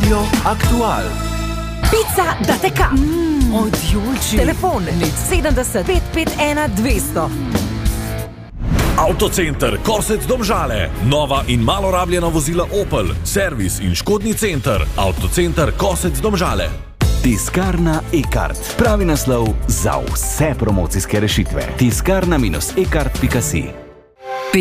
Radio Aktual. Pica da teka. Od Julči. Telefon 70 551 200. Avtocenter Kosec Domžale. Nova in malo rabljena vozila Opel. Servis in škodni center. Avtocenter Kosec Domžale. Tiskarna e-kart. Pravi naslov za vse promocijske rešitve. tiskarna-ekart.si